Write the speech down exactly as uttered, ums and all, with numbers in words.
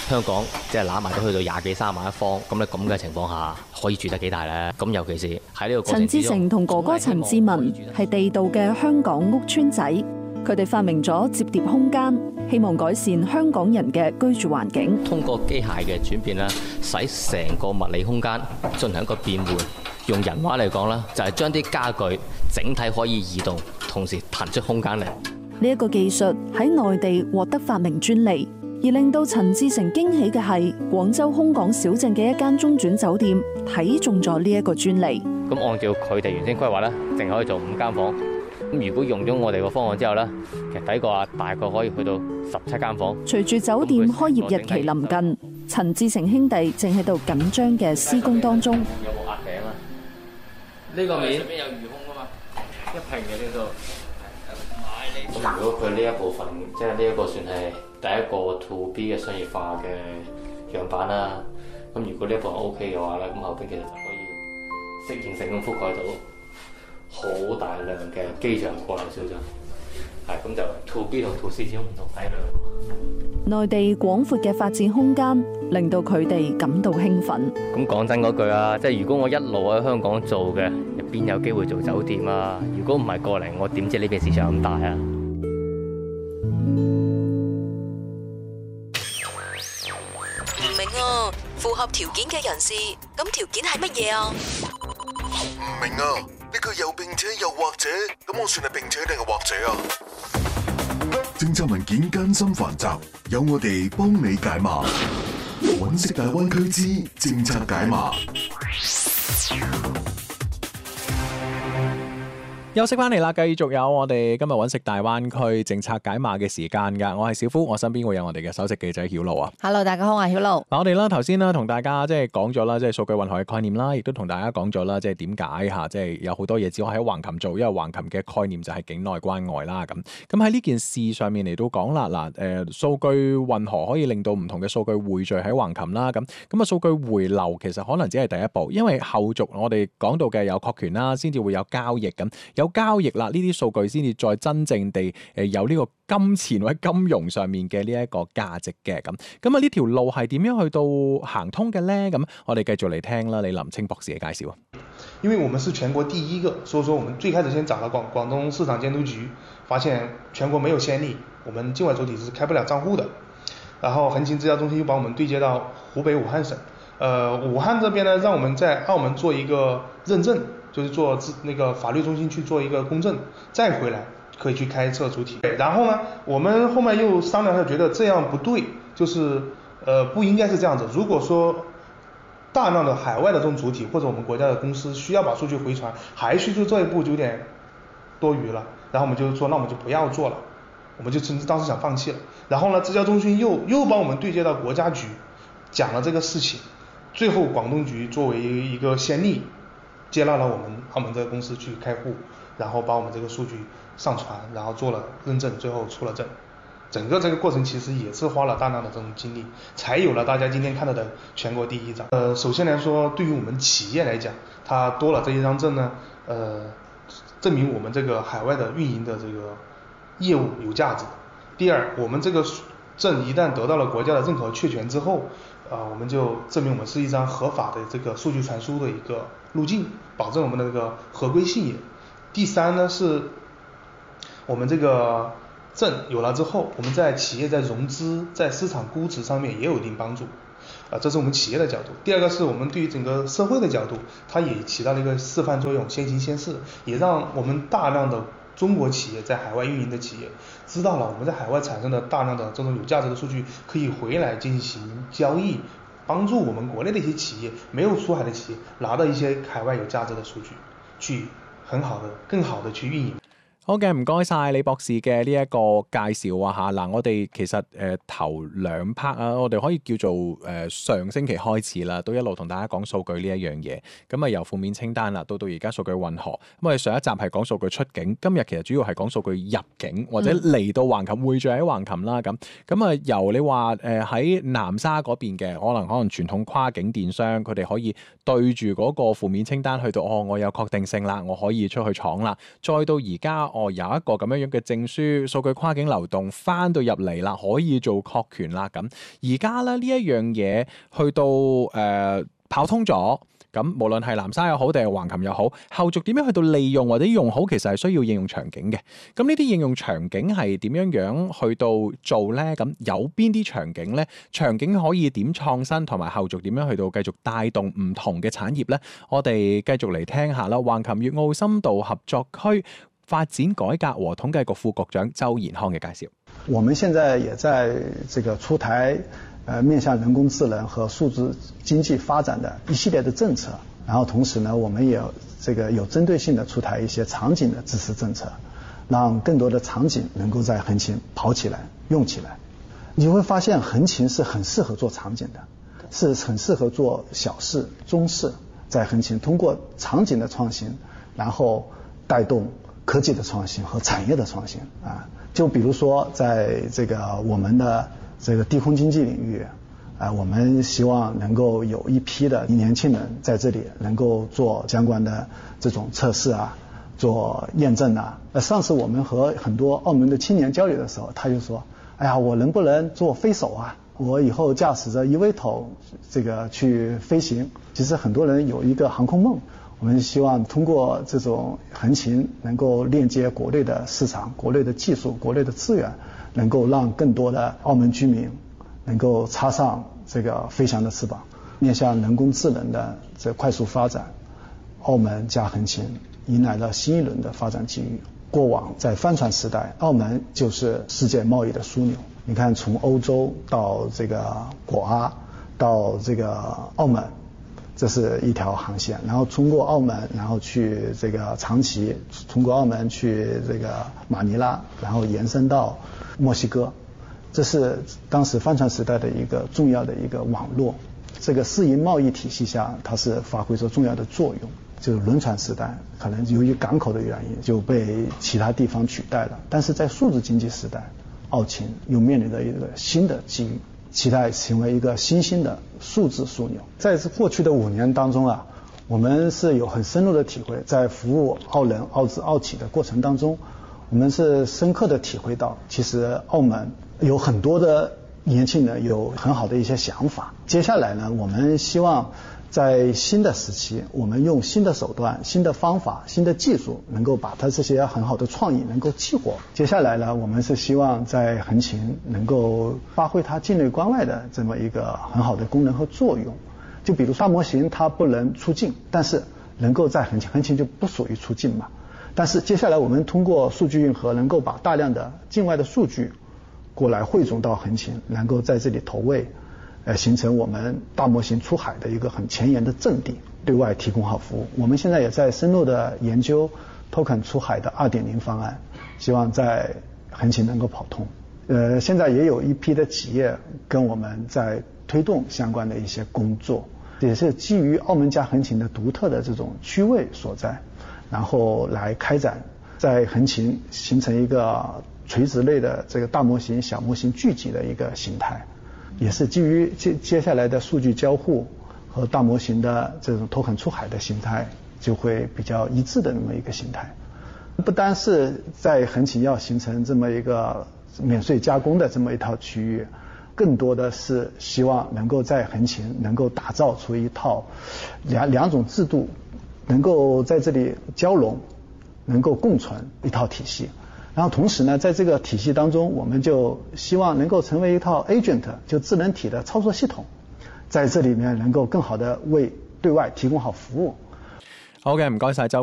香港即係攬埋都去到廿幾三萬一方，咁咧咁嘅情況下，可以住得幾大咧？咁尤其是喺呢個過程之中， 陳志成同哥哥陳志文係地道嘅香港屋邨仔，佢哋發明咗摺疊空間，希望改善香港人嘅居住環境。 通過機械嘅轉變咧，使成個物理空間進行一個變換。用人話嚟講啦，就係將啲家具整體可以移動，同時騰出空間嚟。 呢一個技術喺內地獲得發明專利，而令到陳志成驚喜嘅係，廣州空港小鎮嘅一間中轉酒店睇中咗呢一個專利。 咁按照佢哋原先規劃咧，淨可以做五間房。咁如果用咗我哋個方案之後咧，其實抵過啊，大概可以去到十七間房。 隨住酒店開業日期臨近，陳志成兄弟正喺度緊張嘅施工當中。 有冇壓頂啊？呢個面上面有餘空啊嘛，一平嘅呢度。咁如果佢呢一部分，即係呢一個算係第一個 to B 嘅商業化嘅樣板啦。咁如果呢一部分 OK 嘅話咧，咁後邊其實就可以適應性咁覆蓋到好大量嘅機場過流小鎮。係咁就 to B 同 to C 之間唔同體量。 內地廣闊嘅發展空間令到佢哋感到興奮。 咁講真嗰句啊，即係如果我一路喺香港做嘅，邊有機會做酒店啊？如果唔係過嚟，我點知呢邊市場咁大啊？ 唔明啊，符合條件嘅人士，咁條件係乜嘢啊？ 唔明啊，呢句又並且又或者，咁我算係並且定係或者啊？政策文件艱深繁雜，有我哋幫你解碼。揾食大灣區之政策解碼。 休息翻嚟啦，繼續有我哋今日揾食大灣區政策解碼嘅時間噶。我係小夫，我身邊會有我哋嘅首席記者曉露啊。 Hello， 大家好，我係曉露。 嗱，我哋啦頭先啦同大家即係講咗啦，即係數據混合嘅概念啦，亦都同大家講咗啦，即係點解吓，即係有好多嘢只可以喺橫琴做，因為橫琴嘅概念就係境內關外啦。咁咁喺呢件事上面嚟到講啦，嗱，誒，數據混合可以令到唔同嘅數據匯聚喺橫琴啦。咁咁啊，數據回流其實可能只係第一步，因為後續我哋講到嘅有確權啦，先至會有交易咁有。交易啦，呢啲數據先至再真正地誒有呢個金錢或者金融上面嘅呢一個價值嘅咁。咁啊呢條路係點樣去到行通嘅咧？咁我哋繼續嚟聽啦，李林清博士嘅介紹啊。 因為我們是全國第一個，所以說我們最開始先找了廣廣東市場監督局，發現全國沒有先例，我們境外主體是開不了賬戶的。然後橫琴資料中心又把我們對接到湖北武漢省，呃，武漢這邊呢，讓我們在澳門做一個認證。就是做那個法律中心去做一個公證，再回來可以去開設主體。然後呢，我們後面又商量下，覺得這樣不對，就是呃不應該是這樣子。如果說大量的海外的這種主體或者我們國家的公司需要把數據回傳，還去做這一步就有點多餘了。然後我們就說，那我們就不要做了，我們就甚至當時想放棄了。然後呢，資料中心又又幫我們對接到國家局，講了這個事情。最後廣東局作為一個先例，接納了我們澳門這個公司去開戶，然後把我們這個數據上傳，然後做了認證，最後出了證。整個這個過程其實也是花了大量的這種精力，才有了大家今天看到的全國第一張。呃，首先來說，對於我們企業來講，它多了這一張證呢，呃，證明我們這個海外的運營的這個業務有價值。第二，我們這個證一旦得到了國家的認可確權之後，啊、呃，我們就證明我們是一張合法的這個數據傳輸的一個路徑，保證我們的這個合規性也。第三呢，是我們這個證有了之後，我們在企業在融資、在市場估值上面也有一定幫助，啊、呃，這是我們企業的角度。第二個是我們對於整個社會的角度，它也起到了一個示範作用，先行先試，也讓我們大量的中國企業在海外運營的企業知道了我們在海外產生的大量的這種有價值的數據可以回來進行交易，幫助我們國內的一些企業沒有出海的企業拿到一些海外有價值的數據，去很好的、更好的去運營。 好嘅，唔該晒李博士嘅呢一個介紹啊嚇。嗱，我哋其實誒、呃、頭兩 part 啊，我哋可以叫做誒、呃、上星期開始啦，都一路同大家講數據呢一樣嘢。咁啊由負面清單啦，到到而家數據混合。咁我哋上一集係講數據出境，今日其實主要係講數據入境或者嚟到橫琴匯聚喺橫琴啦。咁咁啊由你話誒喺南沙嗰邊嘅，可能可能傳統跨境電商，佢哋可以對住嗰個負面清單去到，哦，我有確定性啦，我可以出去闖啦。再到而家。 哦有一個咁樣樣嘅證書，數據跨境流動翻到入嚟啦，可以做確權啦咁。而家咧呢一樣嘢去到誒、呃、跑通咗。咁無論係南沙又好定係橫琴又好，後續點樣去到利用或者用好，其實係需要應用場景嘅。咁呢啲應用場景係點樣樣去到做呢？咁有邊啲場景呢？場景可以點創新，同埋後續點樣去到繼續帶動唔同嘅產業呢？我哋繼續嚟聽下啦。橫琴粵澳深度合作區發展改革和統計局副局長周延康嘅介紹。 我們現在也在這個出台呃，面向人工智能和數字經濟發展的一系列的政策，然後同時呢，我們也有這個有針對性的出台一些場景的支持政策，讓更多的場景能夠在橫琴跑起來、用起來。你會發現橫琴是很適合做場景的，是很適合做小事、中事，在橫琴通過場景的創新，然後帶動科技的創新和產業的創新啊。就比如說，在這個我們的這個低空經濟領域，啊，我們希望能夠有一批的年輕人在這裡能夠做相關的這種測試啊，做驗證啊。呃，上次我們和很多澳門的青年交流的時候，他就說：“哎呀，我能不能做飛手啊？我以後駕駛着 E V 頭這個去飛行。”其實很多人有一個航空夢。我們希望通過這種橫琴能夠鏈接國內的市場、國內的技術、國內的資源，能夠讓更多的澳門居民能夠插上這個飛翔的翅膀，面向人工智能的這快速發展，澳門加橫琴迎來了新一輪的發展機遇。過往在帆船時代，澳門就是世界貿易的樞紐。你看，從歐洲到這個果阿，到這個澳門。這是一條航線，然後通過澳門，然後去這個長崎，通過澳門去這個馬尼拉，然後延伸到墨西哥。這是當時帆船時代的一個重要的一個網絡。這個私營貿易體系下，它是發揮着重要的作用。就是輪船時代，可能由於港口的原因就被其他地方取代了。但是在數字經濟時代，澳琴又面臨着一個新的機遇。期待成為一個新興的數字樞紐。在過去的五年當中啊，我們是有很深入的體會，在服務澳人、澳資、澳企的過程當中，我們是深刻的體會到，其實澳門有很多的年輕人有很好的一些想法。接下來呢，我們希望在新的時期，我們用新的手段、新的方法、新的技術，能夠把它這些很好的創意能夠激活。接下來呢，我們是希望在橫琴能夠發揮它境內關外的這麼一個很好的功能和作用。就比如大模型它不能出境，但是能夠在橫琴，橫琴就不屬於出境嘛。但是接下來我們通過數據運河，能夠把大量的境外的數據過來匯總到橫琴，能夠在這裡投喂。呃，形成我們大模型出海的一個很前沿的陣地，對外提供好服務。我們現在也在深入的研究 token 出海的 二點零 方案，希望在橫琴能夠跑通。呃，現在也有一批的企業跟我們在推動相關的一些工作，也是基於澳門加橫琴的獨特的這種區位所在，然後來開展在橫琴形成一個垂直類的這個大模型、小模型聚集的一個形態。也是基於接接下來的數據交互和大模型的這種 token 出海的形態，就會比較一致的那麼一個形態。不單是在橫琴要形成這麼一個免稅加工的這麼一套區域，更多的是希望能夠在橫琴能夠打造出一套兩兩種制度能夠在這裡交融，能夠共存一套體系。然後同時呢，在這個體系當中，我們就希望能夠成為一套 agent， 就智能體的操作系統，在這裡面能夠更好的為對外提供好服務。 好嘅，唔該晒周。